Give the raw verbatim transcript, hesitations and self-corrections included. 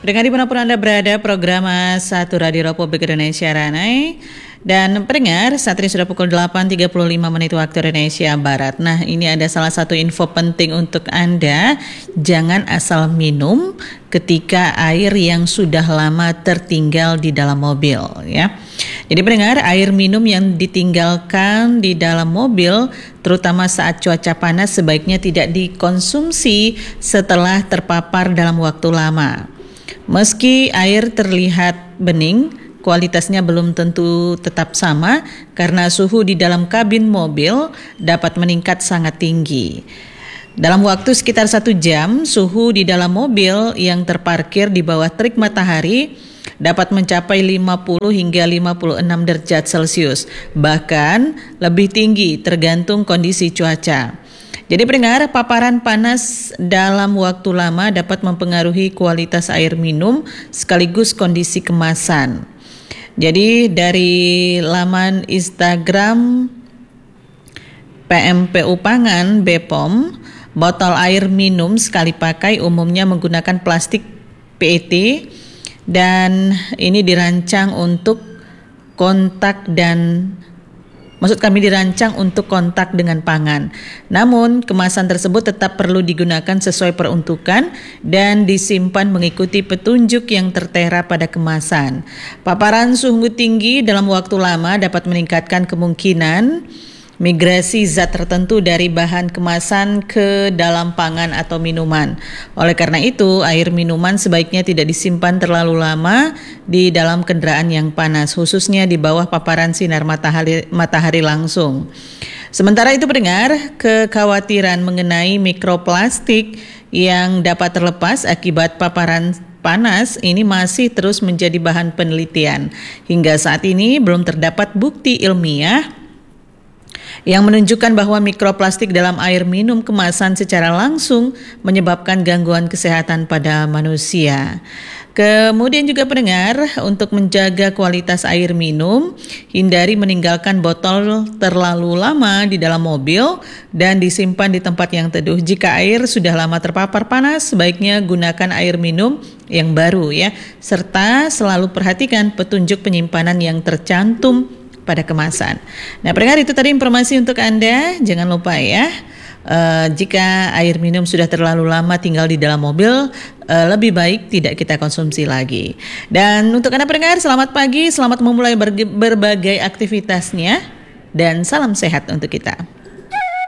Pendengar dimanapun Anda berada, program Satu Radio Republik Indonesia Ranai. Dan pendengar, saat ini sudah pukul delapan tiga puluh lima menit waktu Indonesia Barat. Nah, ini ada salah satu info penting untuk Anda. Jangan asal minum ketika air yang sudah lama tertinggal di dalam mobil, ya. Jadi pendengar, air minum yang ditinggalkan di dalam mobil, terutama saat cuaca panas, sebaiknya tidak dikonsumsi setelah terpapar dalam waktu lama. Meski air terlihat bening, kualitasnya belum tentu tetap sama karena suhu di dalam kabin mobil dapat meningkat sangat tinggi. Dalam waktu sekitar satu jam, suhu di dalam mobil yang terparkir di bawah terik matahari dapat mencapai lima puluh hingga lima puluh enam derajat Celcius, bahkan lebih tinggi tergantung kondisi cuaca. Jadi pendengar, paparan panas dalam waktu lama dapat mempengaruhi kualitas air minum sekaligus kondisi kemasan. Jadi dari laman Instagram P M P U Pangan B P O M, botol air minum sekali pakai umumnya menggunakan plastik P E T dan ini dirancang untuk kontak dan Maksud kami dirancang untuk kontak dengan pangan. Namun, kemasan tersebut tetap perlu digunakan sesuai peruntukan dan disimpan mengikuti petunjuk yang tertera pada kemasan. Paparan suhu tinggi dalam waktu lama dapat meningkatkan kemungkinan migrasi zat tertentu dari bahan kemasan ke dalam pangan atau minuman. Oleh karena itu, air minuman sebaiknya tidak disimpan terlalu lama di dalam kendaraan yang panas, khususnya di bawah paparan sinar matahari, matahari langsung. Sementara itu pendengar, kekhawatiran mengenai mikroplastik yang dapat terlepas akibat paparan panas ini masih terus menjadi bahan penelitian. Hingga saat ini belum terdapat bukti ilmiah yang menunjukkan bahwa mikroplastik dalam air minum kemasan secara langsung menyebabkan gangguan kesehatan pada manusia. Kemudian juga pendengar, untuk menjaga kualitas air minum, hindari meninggalkan botol terlalu lama di dalam mobil dan disimpan di tempat yang teduh. Jika air sudah lama terpapar panas, sebaiknya gunakan air minum yang baru ya, serta selalu perhatikan petunjuk penyimpanan yang tercantum pada kemasan. Nah, pendengar, itu tadi informasi untuk Anda. Jangan lupa ya, uh, jika air minum sudah terlalu lama tinggal di dalam mobil, uh, lebih baik tidak kita konsumsi lagi. Dan untuk Anda pendengar, selamat pagi, selamat memulai berbagai aktivitasnya, dan salam sehat untuk kita.